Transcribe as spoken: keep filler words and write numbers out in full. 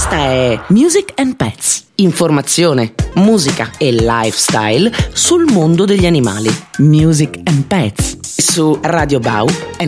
Questa è Music and Pets. Informazione, musica e lifestyle sul mondo degli animali. Music and Pets su Radio Bau